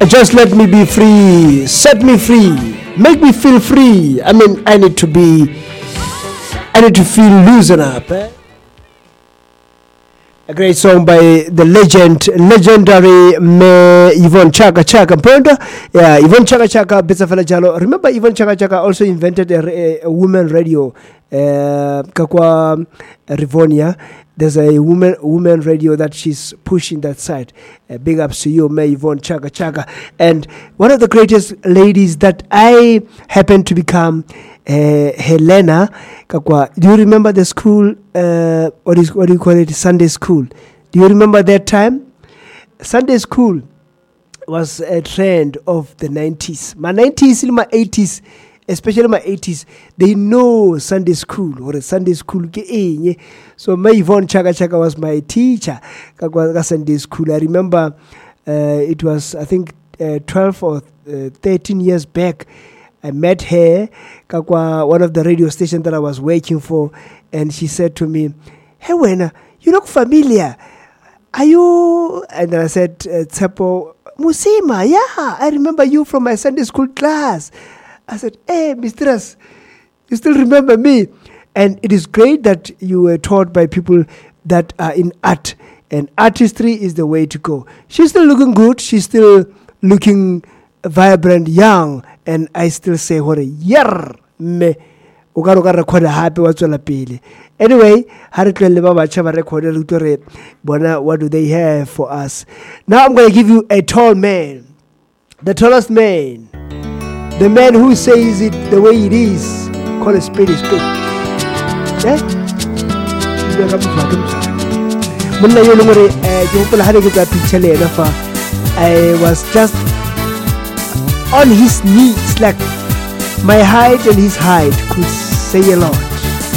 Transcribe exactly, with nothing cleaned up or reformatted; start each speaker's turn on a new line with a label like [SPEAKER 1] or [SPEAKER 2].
[SPEAKER 1] Just let me be free, set me free, make me feel free. I mean, I need to be, I need to feel loosen up. Eh? A great song by the legend, legendary Me Yvonne Chaka Chaka Mponda. Yeah, Yvonne Chaka Chaka Bitsafela Jalo. Remember, Yvonne Chaka Chaka also invented a, a, a woman radio. Uh, Kakwa Rivonia. There's a woman woman radio that she's pushing that side. Uh, big ups to you, May Yvonne Chaka Chaka. And one of the greatest ladies that I happened to become, uh, Helena Kakwa. Do you remember the school? Uh, what is what do you call it? Sunday school. Do you remember that time? Sunday school was a trend of the nineties. My nineties, in my eighties. Especially my eighties, they know Sunday school or a Sunday school. So my Yvonne Chaka Chaka was my teacher. Sunday school. I remember uh, it was, I think, uh, twelve or uh, thirteen years back. I met her, one of the radio stations that I was working for, and she said to me, "Hey, Wena, you look familiar. Are you?" And then I said, "Tsepo Musima, yeah, I remember you from my Sunday school class." I said, "Hey, mistress, you still remember me?" And it is great that you were taught by people that are in art. And artistry is the way to go. She's still looking good. She's still looking vibrant, young. And I still say, "What a yer me." Anyway, what do they have for us? Now I'm going to give you a tall man. The tallest man. The man who says it the way it is, call a spade a spade. Eh? I was just on his knees, like my height and his height could say a lot.